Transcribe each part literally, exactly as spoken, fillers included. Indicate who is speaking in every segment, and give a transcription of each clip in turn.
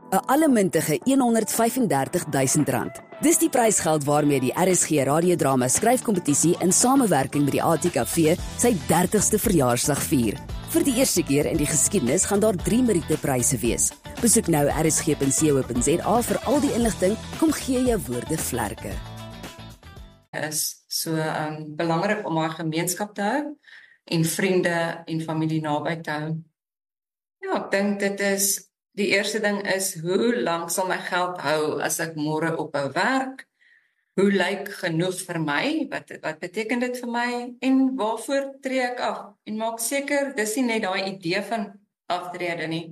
Speaker 1: 'n allemintige honderdvyfendertigduisend rand. Dis die prysgeld waarmee die R S G radiodrama skryfkompetisie in samewerking met die A T K V sy dertigste verjaarsdag vier. Vir die eerste keer in die geskiedenis gaan daar drie Meriete-pryse wees. Besoek nou r s g punt co punt z a vir al die inligting. Kom gee jou woorde vlerke.
Speaker 2: Is so um, belangrik om haar gemeenskap te hou en vriende en familie naby te hou. Ja, ek dink dit is die eerste ding is hoe lank sal my geld hou as ek môre ophou werk? Hoe lyk genoeg vir my? Wat wat beteken dit vir my? En waarvoor tree ek af? En maak seker dis nie net daai idee van aftrede nie.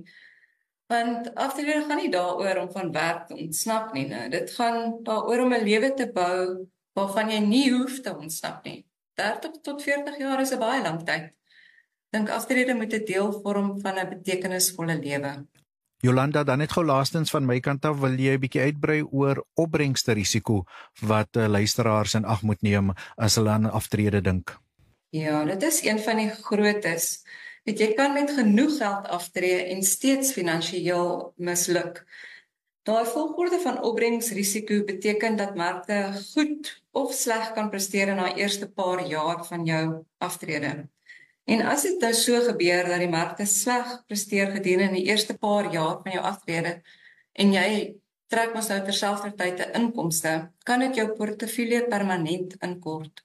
Speaker 2: Want aftrede gaan nie daaroor om van werk te ontsnap nie. Nou. Dit gaan daaroor om 'n lewe te bou waarvan jy nie hoef te ontsnap nie. dertig tot veertig jaar is 'n baie lang tyd. Ek dink aftrede moet 'n deel vorm van 'n betekenisvolle lewe.
Speaker 3: Jolanda, dan net gou laastens van my kant af, wil jy 'n bietjie uitbrei oor opbrengste risiko wat uh, luisteraars in ag moet neem as hulle aan aftrede dink?
Speaker 2: Ja, dit is een van die grootes. Weet jy kan met genoeg geld aftree en steeds finansiëel misluk. Daai volgorde van opbrengsrisiko beteken dat markte goed of sleg kan presteer in daai eerste paar jaar van jou aftrede. En as dit nou so gebeur dat die markte sleg presteer gedurende die eerste paar jaar van jou aftrede en jy trek mos nou terselfdertyd 'n inkomste, kan dit jou portefeulje permanent inkort.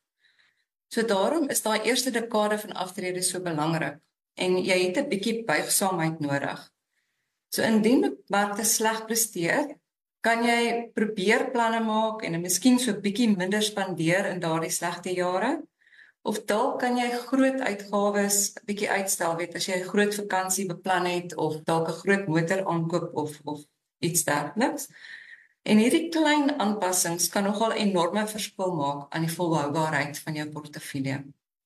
Speaker 2: So daarom is daai eerste dekade van aftrede so belangrik en jy het 'n bietjie buigsaamheid nodig. So indien markte sleg presteer, kan jy probeer planne maak en miskien so bietjie minder spandeer in daardie slegte jare. Of dalk kan jy groot uitgawes bietjie uitstel, weet as jy 'n groot vakansie beplan het of dalk 'n groot motor aankoop of of iets dergeliks. En hierdie klein aanpassings kan nogal 'n enorme verskil maak aan die volhoubaarheid van jou portefeulje.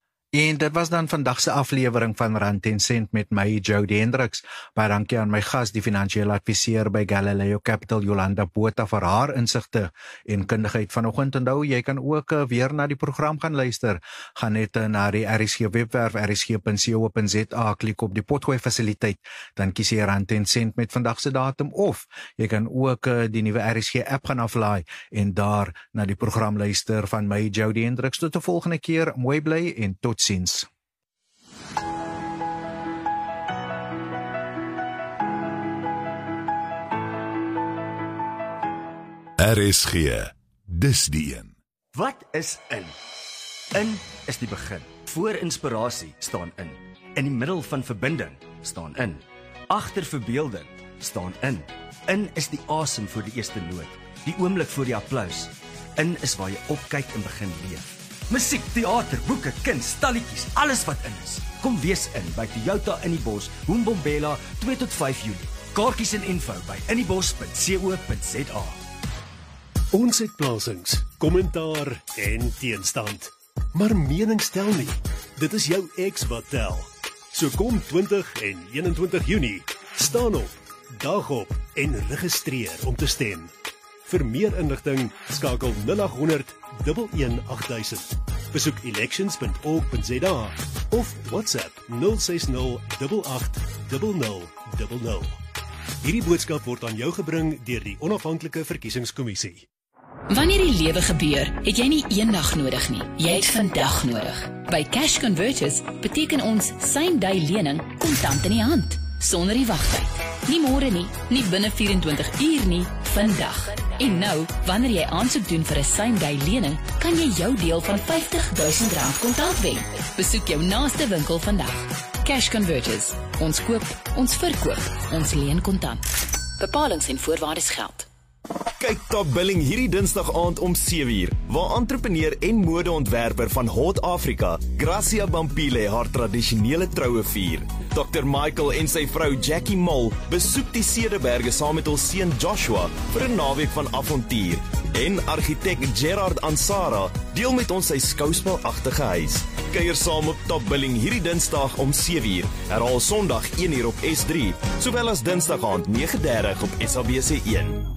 Speaker 3: En dit was dan vandag se aflewering van Rand en Sent met my, Jody Hendriks. Baie dankie aan my gas, die finansiële adviseur by Galileo Capital, Jolanda Botha, vir haar insigte en kundigheid vanoggend. Onthou, jy kan ook uh, weer na die program gaan luister. Gaan net uh, na die R S G webwerf, r s g punt co punt z a, klik op die potgooi fasiliteit, dan kies jy Rand en Sent met vandag se datum, of jy kan ook uh, die nuwe R S G app gaan aflaai en daar na die program luister. Van my, Jody Hendriks, tot 'n volgende keer, mooi bly en tot ziens.
Speaker 4: R S G, dis die een.
Speaker 5: Wat is in? In is die begin. Voor inspirasie staan in. In die middel van verbinding staan in. Agter verbeelding staan in. In is die asem voor die eerste noot, die oomblik voor die applous. In is waar jy opkyk en begin leef. Musiek, theater, boeke, kuns, stalletjies, alles wat in is. Kom wees in by Toyota in die Bos, Hoembombela, twee tot vyf Julie. Kaartjies en info by in die bos punt co punt z a.
Speaker 6: Ons het plasings, kommentaar en teenstand. Maar menings tel nie. Dit is jou ex wat tel. So kom twintig en eenentwintig Junie, staan op, dag op en registreer om te stem. Vir meer inligting skakel nul agt honderd, een een agt duisend. Besoek elections punt org punt z a of WhatsApp nul ses nul agt agt nul nul nul nul. Hierdie boodskap word aan jou gebring deur die Onafhanklike Verkiesingskommissie.
Speaker 7: Wanneer die lewe gebeur, het jy nie een dag nodig nie. Jy het vandag nodig. By Cash Converters beteken ons same day lening kontant in die hand, sonder die wagtyd. Nie môre nie, nie binne vyf en twintig uur nie, vandag. En nou, wanneer jy aansoek doen vir 'n same day lening, kan jy jou deel van vyftig duisend rand kontant wen. Besoek jou naaste winkel vandag. Cash Converters. Ons koop, ons verkoop, ons leen kontant. Bepalings en voorwaardes geld.
Speaker 8: Kyk Top Billing hierdie Dinsdag aand om sewe uur, waar entrepreneur en modeontwerper van Hot Africa, Gracia Bampile, haar tradisionele troue vier. dokter Michael en sy vrou Jackie Mol besoek die Cederberge saam met hul seun Joshua vir 'n naweek van avontuur. En argitek Gerard Ansara deel met ons sy skouspelagtige huis. Kuier saam op Top Billing hierdie Dinsdag om sewe uur, herhaal Sondag een uur op S drie, sowel as Dinsdag aand nege dertig op S A B C een.